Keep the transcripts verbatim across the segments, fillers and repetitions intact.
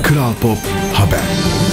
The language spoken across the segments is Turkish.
Kral Pop Haber.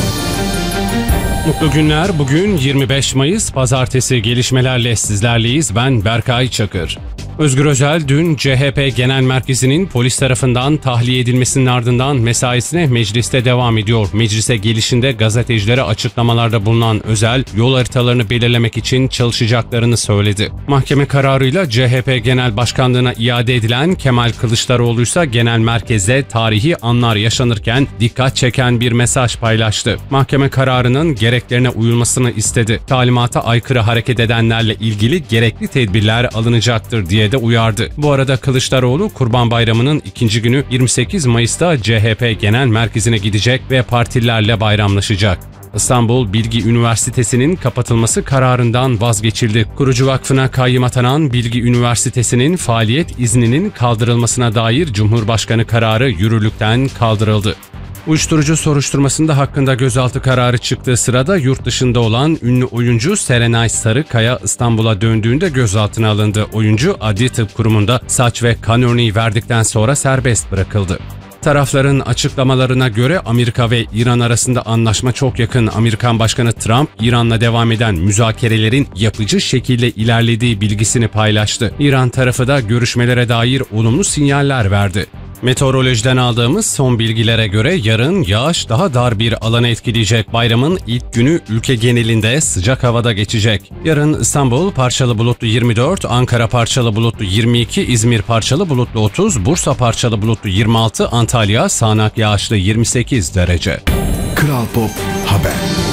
Mutlu günler. Bugün yirmi beş Mayıs Pazartesi, gelişmelerle sizlerleyiz. Ben Berkay Çakır. Özgür Özel dün C H P Genel Merkezi'nin polis tarafından tahliye edilmesinin ardından mesaisine mecliste devam ediyor. Meclise gelişinde gazetecilere açıklamalarda bulunan Özel, yol haritalarını belirlemek için çalışacaklarını söyledi. Mahkeme kararıyla C H P Genel Başkanlığı'na iade edilen Kemal Kılıçdaroğlu ise genel merkezde tarihi anlar yaşanırken dikkat çeken bir mesaj paylaştı. Mahkeme kararının gereklerine uyulmasını istedi. Talimata aykırı hareket edenlerle ilgili gerekli tedbirler alınacaktır diye de uyardı. Bu arada Kılıçdaroğlu Kurban Bayramı'nın ikinci günü yirmi sekiz Mayıs'ta C H P Genel Merkezi'ne gidecek ve partililerle bayramlaşacak. İstanbul Bilgi Üniversitesi'nin kapatılması kararından vazgeçildi. Kurucu Vakfı'na kayyım atanan Bilgi Üniversitesi'nin faaliyet izninin kaldırılmasına dair Cumhurbaşkanı kararı yürürlükten kaldırıldı. Uyuşturucu soruşturmasında hakkında gözaltı kararı çıktığı sırada yurt dışında olan ünlü oyuncu Serenay Sarıkaya İstanbul'a döndüğünde gözaltına alındı. Oyuncu Adli Tıp Kurumu'nda saç ve kan örneği verdikten sonra serbest bırakıldı. Tarafların açıklamalarına göre Amerika ve İran arasında anlaşma çok yakın. Amerikan Başkanı Trump, İran'la devam eden müzakerelerin yapıcı şekilde ilerlediği bilgisini paylaştı. İran tarafı da görüşmelere dair olumlu sinyaller verdi. Meteorolojiden aldığımız son bilgilere göre yarın yağış daha dar bir alanı etkileyecek. Bayramın ilk günü ülke genelinde sıcak havada geçecek. Yarın İstanbul parçalı bulutlu yirmi dört, Ankara parçalı bulutlu yirmi iki, İzmir parçalı bulutlu otuz, Bursa parçalı bulutlu yirmi altı, Antalya sağanak yağışlı yirmi sekiz derece. Kral Pop Haber.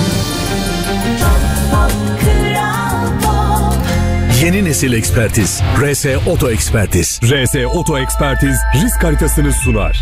Yeni nesil ekspertiz. R S Oto Ekspertiz. R S Oto Ekspertiz risk haritasını sunar.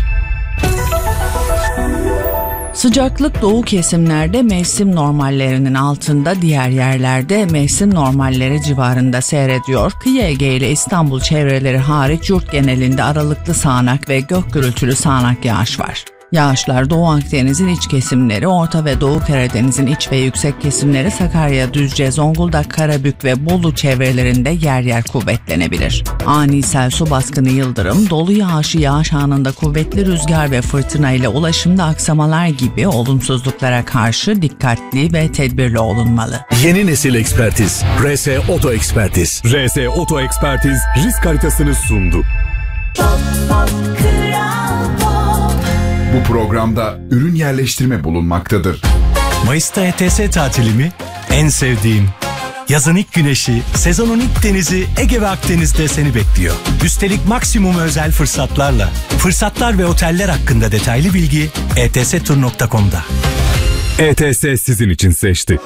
Sıcaklık doğu kesimlerde mevsim normallerinin altında, diğer yerlerde mevsim normalleri civarında seyrediyor. Kıyı Ege ile İstanbul çevreleri hariç yurt genelinde aralıklı sağanak ve gök gürültülü sağanak yağış var. Yağışlar Doğu Akdeniz'in iç kesimleri, Orta ve Doğu Karadeniz'in iç ve yüksek kesimleri, Sakarya, Düzce, Zonguldak, Karabük ve Bolu çevrelerinde yer yer kuvvetlenebilir. Ani sel, su baskını, yıldırım, dolu yağışı, yağış anında kuvvetli rüzgar ve fırtına ile ulaşımda aksamalar gibi olumsuzluklara karşı dikkatli ve tedbirli olunmalı. Yeni nesil ekspertiz. R S Oto Ekspertiz. R S Oto Ekspertiz risk haritasını sundu. Bu programda ürün yerleştirme bulunmaktadır. Mayıs'ta E T S tatilimi en sevdiğim. Yazın ilk güneşi, sezonun ilk denizi Ege ve Akdeniz'de seni bekliyor. Üstelik maksimum özel fırsatlarla. Fırsatlar ve oteller hakkında detaylı bilgi e t s tur nokta com'da. E T S sizin için seçti.